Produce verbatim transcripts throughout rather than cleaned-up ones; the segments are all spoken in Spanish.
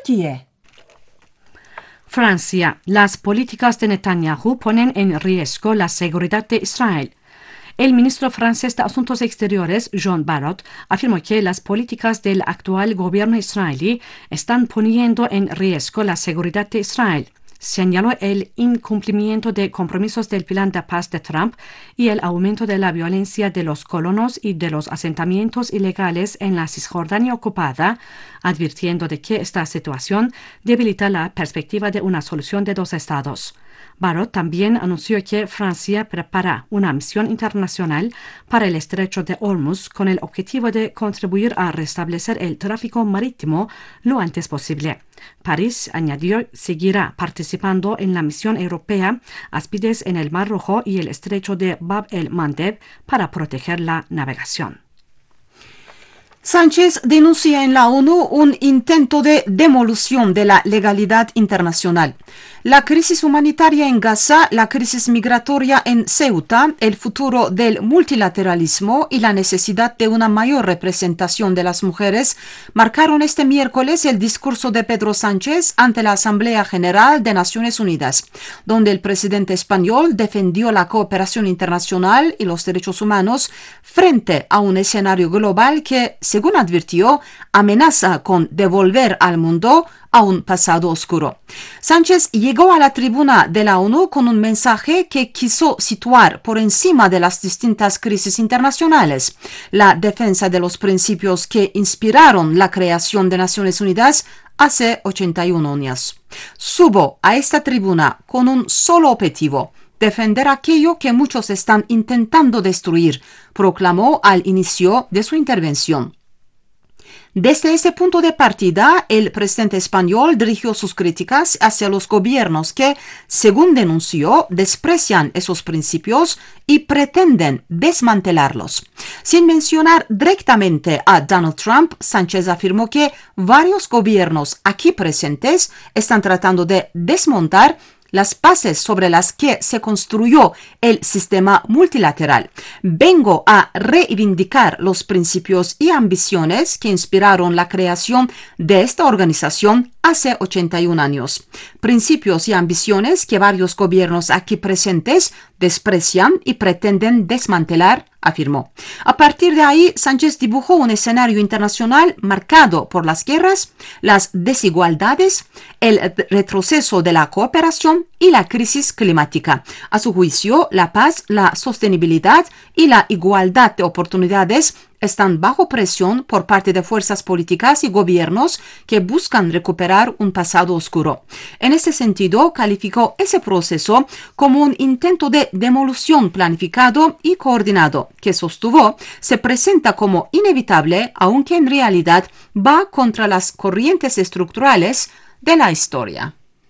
Turquie. Francia. Las políticas de Netanyahu ponen en riesgo la seguridad de Israel. El ministro francés de Asuntos Exteriores, Jean Barrot, afirmó que las políticas del actual gobierno israelí están poniendo en riesgo la seguridad de Israel. Señaló el incumplimiento de compromisos del plan de paz de Trump y el aumento de la violencia de los colonos y de los asentamientos ilegales en la Cisjordania ocupada, advirtiendo de que esta situación debilita la perspectiva de una solución de dos estados. Barrot también anunció que Francia prepara una misión internacional para el estrecho de Hormuz con el objetivo de contribuir a restablecer el tráfico marítimo lo antes posible. París, añadió, seguirá participando en la misión europea Aspides en el Mar Rojo y el estrecho de Bab el-Mandeb para proteger la navegación. Sánchez denuncia en la ONU un intento de demolición de la legalidad internacional. La crisis humanitaria en Gaza, la crisis migratoria en Ceuta, el futuro del multilateralismo y la necesidad de una mayor representación de las mujeres marcaron este miércoles el discurso de Pedro Sánchez ante la Asamblea General de Naciones Unidas, donde el presidente español defendió la cooperación internacional y los derechos humanos frente a un escenario global que, según advirtió, amenaza con devolver al mundo a un pasado oscuro. Sánchez llegó a la tribuna de la ONU con un mensaje que quiso situar por encima de las distintas crisis internacionales la defensa de los principios que inspiraron la creación de Naciones Unidas hace ochenta y un años. Subo a esta tribuna con un solo objetivo: defender aquello que muchos están intentando destruir, proclamó al inicio de su intervención. Desde ese punto de partida, el presidente español dirigió sus críticas hacia los gobiernos que, según denunció, desprecian esos principios y pretenden desmantelarlos. Sin mencionar directamente a Donald Trump, Sánchez afirmó que varios gobiernos aquí presentes están tratando de desmontar las bases sobre las que se construyó el sistema multilateral. Vengo a reivindicar los principios y ambiciones que inspiraron la creación de esta organización hace ochenta y un años. Principios y ambiciones que varios gobiernos aquí presentes desprecian y pretenden desmantelar, afirmó. A partir de ahí, Sánchez dibujó un escenario internacional marcado por las guerras, las desigualdades, el retroceso de la cooperación y la crisis climática. A su juicio, la paz, la sostenibilidad y la igualdad de oportunidades están bajo presión por parte de fuerzas políticas y gobiernos que buscan recuperar un pasado oscuro. En ese sentido, calificó ese proceso como un intento de demolición planificado y coordinado, que sostuvo se presenta como inevitable, aunque en realidad va contra las corrientes estructurales de la historia.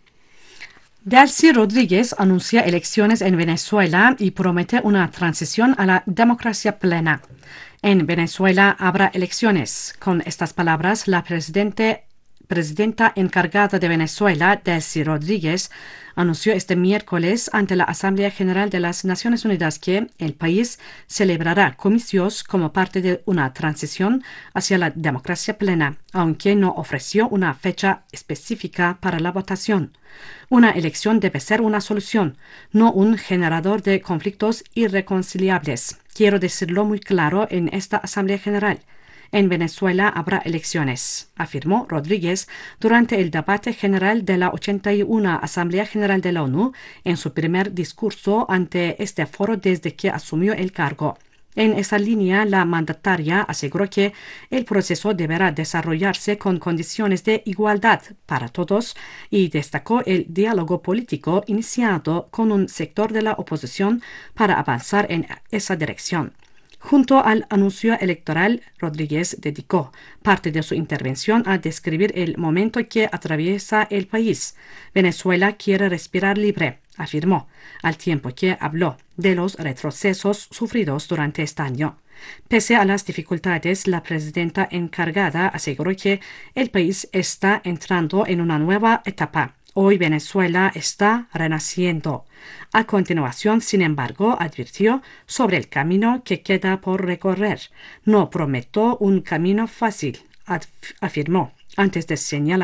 Delcy Rodríguez anuncia elecciones en Venezuela y promete una transición a la democracia plena. En Venezuela habrá elecciones. Con estas palabras, la presidente, presidenta encargada de Venezuela, Delcy Rodríguez, anunció este miércoles ante la Asamblea General de las Naciones Unidas que el país celebrará comicios como parte de una transición hacia la democracia plena, aunque no ofreció una fecha específica para la votación. Una elección debe ser una solución, no un generador de conflictos irreconciliables. Quiero decirlo muy claro en esta Asamblea General. En Venezuela habrá elecciones, afirmó Rodríguez durante el debate general de la ochenta y una Asamblea General de la ONU en su primer discurso ante este foro desde que asumió el cargo. En esa línea, la mandataria aseguró que el proceso deberá desarrollarse con condiciones de igualdad para todos y destacó el diálogo político iniciado con un sector de la oposición para avanzar en esa dirección. Junto al anuncio electoral, Rodríguez dedicó parte de su intervención a describir el momento que atraviesa el país. Venezuela quiere respirar libre, afirmó, al tiempo que habló de los retrocesos sufridos durante este año. Pese a las dificultades, la presidenta encargada aseguró que el país está entrando en una nueva etapa. Hoy Venezuela está renaciendo. A continuación, sin embargo, advirtió sobre el camino que queda por recorrer. No prometo un camino fácil, afirmó, antes de señalar